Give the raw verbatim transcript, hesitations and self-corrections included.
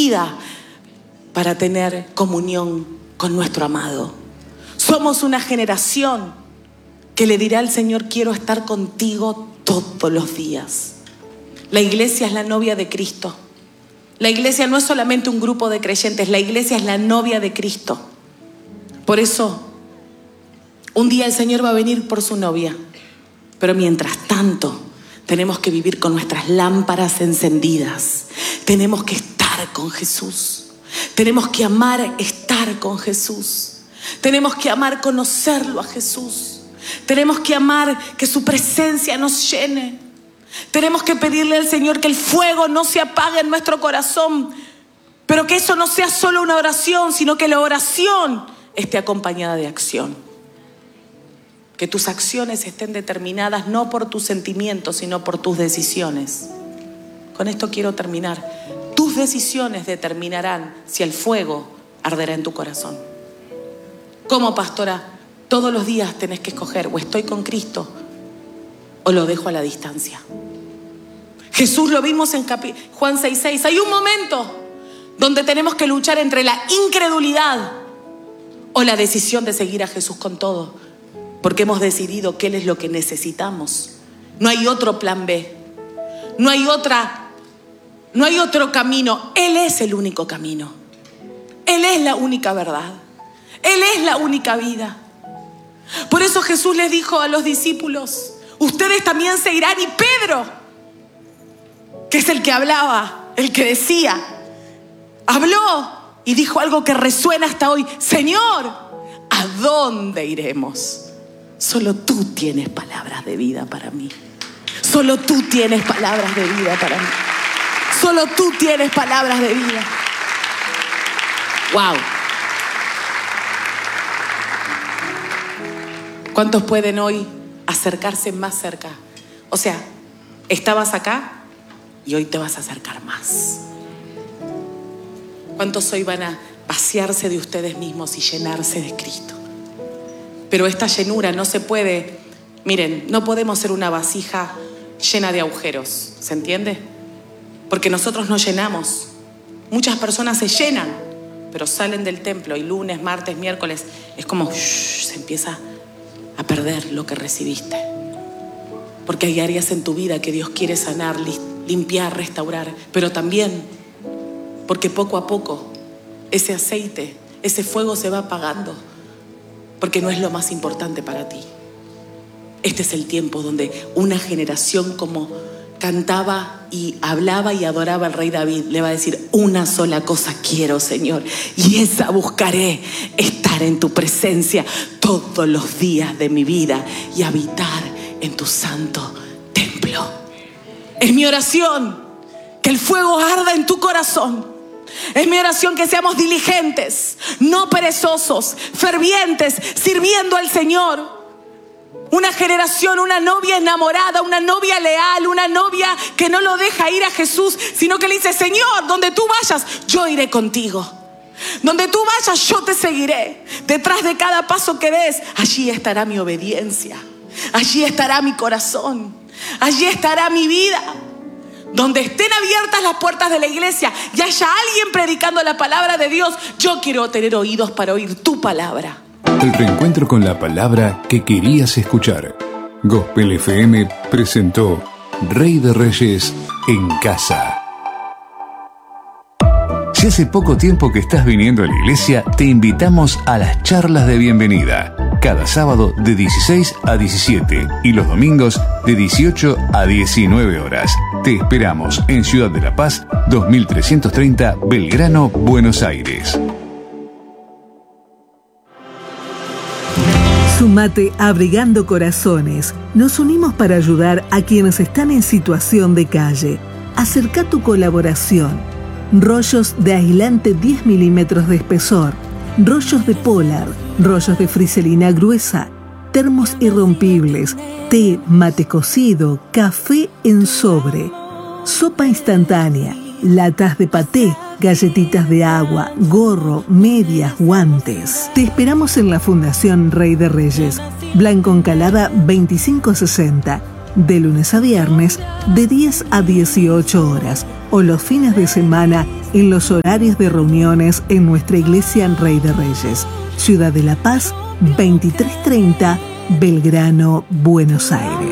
vida para tener comunión con nuestro amado. Somos una generación que le dirá al Señor: quiero estar contigo todos los días. La iglesia es la novia de Cristo. La iglesia no es solamente un grupo de creyentes, la iglesia es la novia de Cristo. Por eso, un día el Señor va a venir por su novia. Pero mientras tanto, tenemos que vivir con nuestras lámparas encendidas. Tenemos que estar con Jesús. Tenemos que amar estar con Jesús. Tenemos que amar conocerlo a Jesús. Tenemos que amar que su presencia nos llene. Tenemos que pedirle al Señor que el fuego no se apague en nuestro corazón, pero que eso no sea solo una oración, sino que la oración esté acompañada de acción. Que tus acciones estén determinadas no por tus sentimientos, sino por tus decisiones. Con esto quiero terminar. Tus decisiones determinarán si el fuego arderá en tu corazón. Como pastora, todos los días tenés que escoger: o estoy con Cristo o lo dejo a la distancia. Jesús lo vimos en Capi- Juan seis seis. Hay un momento donde tenemos que luchar entre la incredulidad o la decisión de seguir a Jesús con todo, porque hemos decidido que Él es lo que necesitamos. No hay otro plan B. No hay otra, no hay otro camino. Él es el único camino. Él es la única verdad. Él es la única vida. Por eso Jesús les dijo a los discípulos: ustedes también se irán. Y Pedro, que es el que hablaba, el que decía, habló y dijo algo que resuena hasta hoy: Señor, ¿a dónde iremos? Solo tú tienes palabras de vida para mí. Solo tú tienes palabras de vida para mí. Solo tú tienes palabras de vida. Wow. ¿Cuántos pueden hoy acercarse más cerca? O sea, estabas acá y hoy te vas a acercar más. ¿Cuántos hoy van a vaciarse de ustedes mismos y llenarse de Cristo? Pero esta llenura no se puede, miren, no podemos ser una vasija llena de agujeros, ¿se entiende? Porque nosotros nos llenamos. Muchas personas se llenan, pero salen del templo y lunes, martes, miércoles, es como shh, se empieza a perder lo que recibiste. Porque hay áreas en tu vida que Dios quiere sanar, limpiar, restaurar, pero también porque poco a poco ese aceite, ese fuego se va apagando, porque no es lo más importante para ti. Este es el tiempo donde una generación, como cantaba y hablaba y adoraba al rey David, le va a decir: una sola cosa quiero, Señor, y esa buscaré, estar en tu presencia todos los días de mi vida y habitar en tu santo templo. Es mi oración que el fuego arda en tu corazón. Es mi oración que seamos diligentes, no perezosos, fervientes, sirviendo al Señor. Una generación, una novia enamorada, una novia leal, una novia que no lo deja ir a Jesús, sino que le dice: Señor, donde tú vayas, yo iré contigo. Donde tú vayas, yo te seguiré. Detrás de cada paso que des, allí estará mi obediencia. Allí estará mi corazón. Allí estará mi vida. Donde estén abiertas las puertas de la iglesia y haya alguien predicando la palabra de Dios, yo quiero tener oídos para oír tu palabra. El reencuentro con la palabra que querías escuchar. Gospel F M presentó Rey de Reyes en casa. Si hace poco tiempo que estás viniendo a la iglesia, te invitamos a las charlas de bienvenida. Cada sábado de dieciséis a diecisiete y los domingos de dieciocho a diecinueve horas. Te esperamos en Ciudad de La Paz, dos mil trescientos treinta, Belgrano, Buenos Aires. Sumate a Abrigando Corazones. Nos unimos para ayudar a quienes están en situación de calle. Acerca tu colaboración. Rollos de aislante diez milímetros de espesor, rollos de polar, rollos de friselina gruesa, termos irrompibles, té, mate cocido, café en sobre, sopa instantánea, latas de paté, galletitas de agua, gorro, medias, guantes. Te esperamos en la Fundación Rey de Reyes, Blanco Encalada veinticinco sesenta, de lunes a viernes de diez a dieciocho horas o los fines de semana en los horarios de reuniones en nuestra iglesia en Rey de Reyes, Ciudad de La Paz, veintitrés treinta, Belgrano, Buenos Aires.